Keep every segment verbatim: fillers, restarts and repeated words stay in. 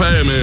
F M.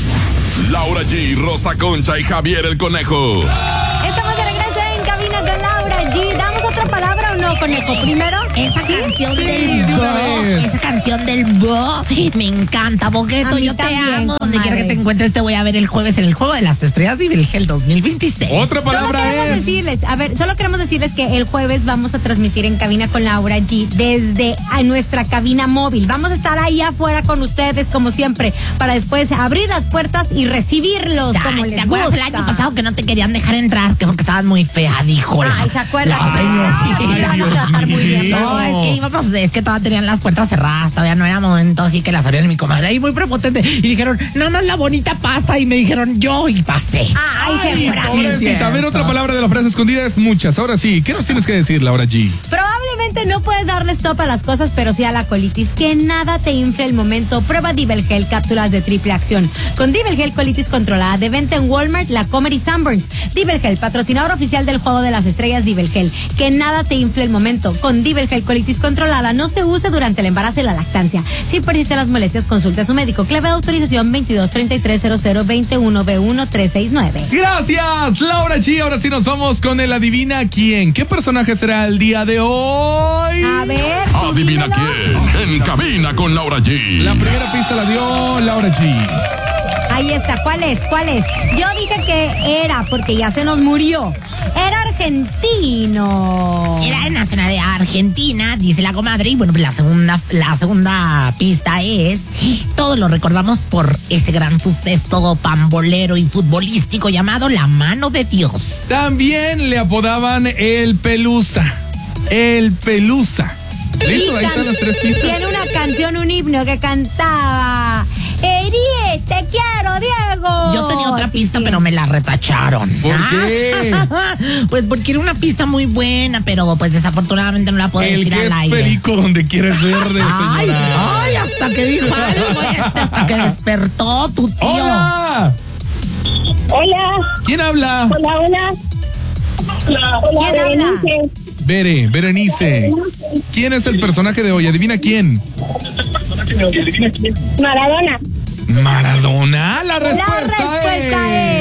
Laura G, Rosa Concha y Javier el Conejo. Estamos de regreso en cabina con Laura G. ¿Damos otra palabra o no, Conejo? Primero. Esa ¿Sí? canción Sí, del de una Bo, vez. esa canción del Bo, me encanta, Bogueto, A mí yo te también, amo. Donde comadre. quiera que te encuentres, te voy a ver el jueves en el Juego de las Estrellas de Vilgel dos mil veintiséis. Otra Solo palabra queremos es. decirles, a ver, solo queremos decirles que el jueves vamos a transmitir en cabina con Laura G desde a nuestra cabina móvil. Vamos a estar ahí afuera con ustedes como siempre para después abrir las puertas y recibirlos Ya, como ¿te les acuerdas gusta. el año pasado que no te querían dejar entrar? Que porque estabas muy fea, dijo. la- Ay, ¿se acuerdan? la que señora. ahora sí me van a tratar muy bien, No, ¿verdad? es que íbamos, es que todavía tenían las puertas cerradas, todavía no era momento, así que las abrieron mi comadre ahí muy prepotente. Y dijeron, nada más la bonita pasa. Y me dijeron yo y pasé. Ay, seguramente. Pobrecita, a ver, otra palabra de la frase escondida es muchas. Ahora sí, ¿qué nos tienes que decir, Laura G? Probablemente no puedes darle stop a las cosas, pero sí a la colitis. Que nada te infle el momento. Prueba Divelgel, cápsulas de triple acción. Con Divelgel colitis controlada, de venta en Walmart, La Comer y Sanborns. Divelgel, patrocinador oficial del Juego de las Estrellas. Divelgel, que nada te infle el momento. Con Divelgel colitis controlada, no se use durante el embarazo y la lactancia. Si persisten las molestias, consulte a su médico. Clave de autorización veintidós treinta y tres cero cero veintiuno B uno tres seis nueve. Gracias, Laura G. Ahora sí nos vamos con el Adivina quién. ¿Qué personaje será el día de hoy? A ver. Adivina dímelo. quién. En cabina con Laura G. La primera pista la dio Laura G. Ahí está, ¿cuál es? ¿Cuál es? Yo dije que era, porque ya se nos murió. Era argentino. Era de nacionalidad argentina, dice la comadre. Y bueno, pues la segunda, la segunda pista es, todos lo recordamos por ese gran suceso pambolero y futbolístico llamado La Mano de Dios. También le apodaban el Pelusa. El Pelusa. ¿Listo? Ahí están las tres pistas. Tiene una canción, un himno que cantaba. Eri, te quiero, Diego. Yo tenía otra pista, pero me la retacharon. ¿Por Ah, qué? Pues porque era una pista muy buena, pero pues desafortunadamente no la puedo El decir que al es aire. perico donde quieres verde, Ay, señora. ay, hasta que dijo algo, este, hasta que despertó tu tío. ¡Hola! Hola, ¿Quién habla? hola, hola. Hola, ¿Quién habla? Berenice. Bere, Berenice. ¿Quién es el personaje de hoy? Adivina quién. Maradona. Maradona. La respuesta, La respuesta es...